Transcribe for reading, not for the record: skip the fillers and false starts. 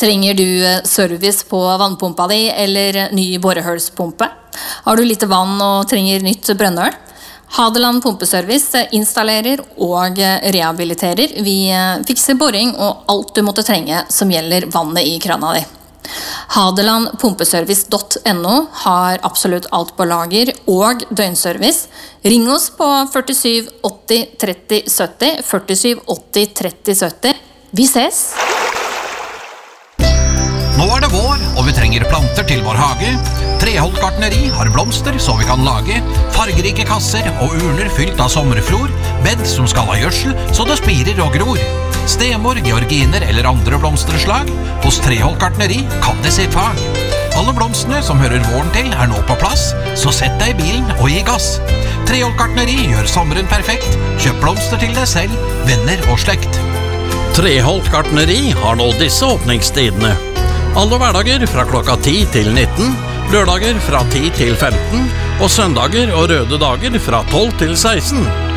Trenger du service på vannpumpa di eller ny borehølspumpe? Har du lite vann og trenger nytt brønnøl? Hadeland Pumpeservice installerer og rehabiliterer. Vi fikser boring og alt du måtte trenge som gjelder vannet i krana di. Hadelandpumpeservice.no har absolutt alt på lager og døgnservice. Ring oss på 47 80 30 70, 47 80 30 70. Vi ses! Nå det vår, og vi trenger planter til vår hage. Treholt gartneri har blomster så vi kan lage fargerike kasser og urner fylt av sommerflor, bed som skal ha gjødsel så det spirer og gror. Stemor, georginer eller andre blomsterslag. Hos Treholt gartneri kan det se fag. Alle blomstene som hører våren til nå på plass, så sett deg i bilen og gi gass. Treholt gartneri gjør sommeren perfekt. Kjøp blomster til deg selv, venner og slekt. Treholt gartneri har nå disse åpningstidene. Alle hverdager fra klokka 10 til 19, lørdager fra 10 til 15, og søndager og røde dager fra 12 til 16.